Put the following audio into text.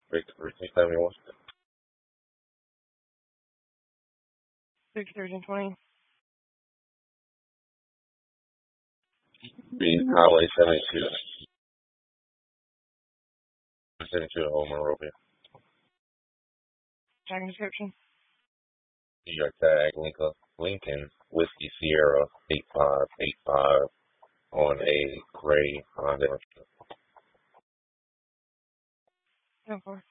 Victor 1371. 6/13/20. Beat Highway 72. 72 to Old Monrovia. Tag description. New York tag Lincoln Whiskey Sierra 8585 on a gray Honda. 10-4.